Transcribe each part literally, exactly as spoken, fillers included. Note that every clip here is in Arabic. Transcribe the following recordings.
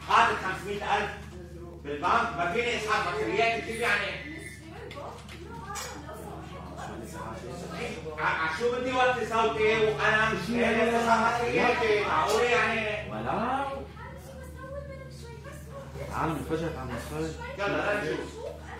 حاطط خمسمية ألف بالبنك، ما فيني اسحب مصريات. كيف يعني؟ شو بدي وطي صوتي وانا مش قادر اسحب مصرياتي؟ معقول يعني؟ ولا عالم انفجرت عم نتفرج. يلا نشوف.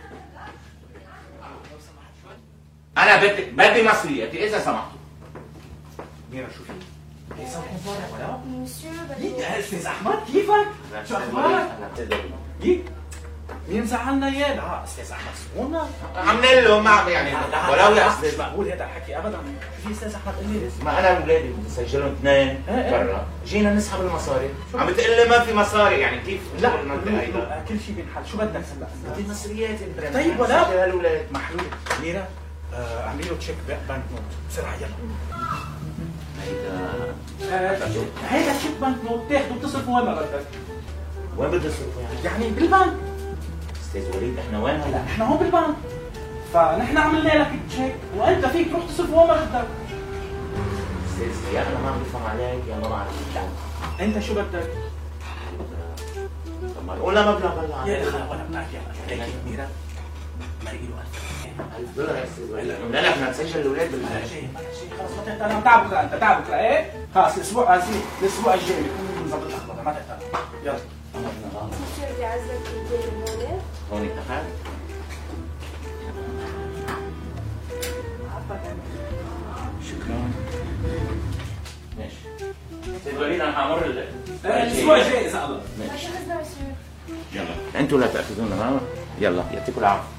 انا بدي بدي مصرياتي اذا سمحتوا. ميرا شو في؟ ليس مفرح ولا؟ مسيو يا استاذ احمد كيفك؟ شو اخبارك؟ يي مين زعلنا اياه؟ لا استاذ احمد سمونا عاملين له ما يعني ولو يا استاذ مقبول هذا الحكي ابدا. في استاذ احمد قال لي ما انا واولادي بدي اسجلهم اثنين برا، جينا نسحب المصاري، عم بتقول لي ما في مصاري، يعني كيف؟ لا كل شيء بينحل. شو بدك هلا؟ بدي مصرياتي. طيب ولا هالولاد محلول. ميرا اعملي له تشيك بنك نوت بسرعه يلا. هيدا هيدا تشيك بنك نوت تاخده بتصرفه وين ما بدك. وين بدي اصرفه يعني؟ يعني بالبنك. استاذ وليد احنا وين هلا؟ نحن هون بالبنك، فنحن عملنا لك تشيك وانت فيك تروح تصرفه وين ما بدك. استاذ يا انا ما عم بفهم عليك يا ما بعرف. انت شو بدك؟ طب ما نقولها مبلغ هلا. يا اخي وانا بنعرف يلا ليك ميرا مرقي له ألف دولار يا استاذ وليد. قلنا لك بدنا نسجل الاولاد بال خلص ما تهتم. انا تعبك انت تعبك ايه؟ خلص الاسبوع الاسبوع الجاي بكون مظبط الاخبار ما تهتم. يلا مسيو بدي اعزك بالبيت هون. هون اتفقنا؟ شكرا. ماشي. استاذ وليد انا حامر الاسبوع الجاي اذا الله. ماشي. يلا انتوا لا تاخذونا معنا. يلا يعطيكم العافيه.